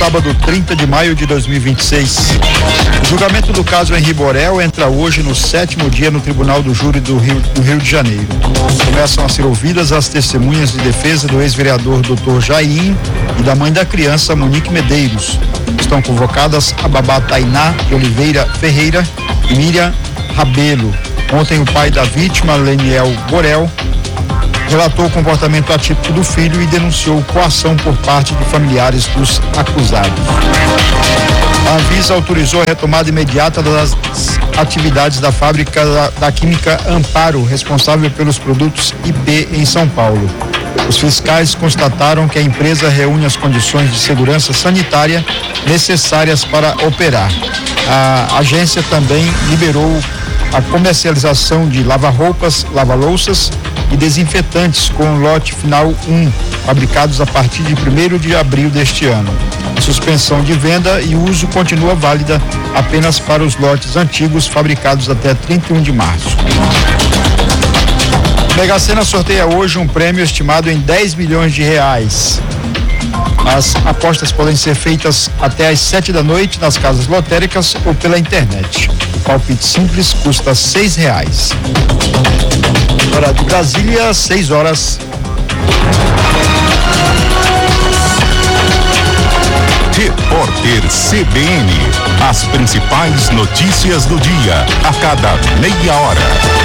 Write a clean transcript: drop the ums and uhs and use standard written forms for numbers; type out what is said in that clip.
sábado 30 de maio de 2026. O julgamento do caso Henri Borel entra hoje no 7º dia no Tribunal do Júri do Rio de Janeiro. Começam a ser ouvidas as testemunhas de defesa do ex-vereador Dr. Jair e da mãe da criança, Monique Medeiros. Estão convocadas a babá Tainá de Oliveira Ferreira e Miriam Rabelo. Ontem o pai da vítima, Leniel Borel, relatou o comportamento atípico do filho e denunciou coação por parte de familiares dos acusados. A Anvisa autorizou a retomada imediata das atividades da fábrica da Química Amparo, responsável pelos produtos IP em São Paulo. Os fiscais constataram que a empresa reúne as condições de segurança sanitária necessárias para operar. A agência também liberou a comercialização de lava-roupas, lava-louças e desinfetantes com lote final 1, fabricados a partir de 1º de abril deste ano. A suspensão de venda e uso continua válida apenas para os lotes antigos fabricados até 31 de março. Mega Sena sorteia hoje um prêmio estimado em 10 milhões de reais. As apostas podem ser feitas até às 7 da noite nas casas lotéricas ou pela internet. O palpite simples custa R$6. Hora de Brasília, 6 horas. Repórter CBN. As principais notícias do dia, a cada meia hora.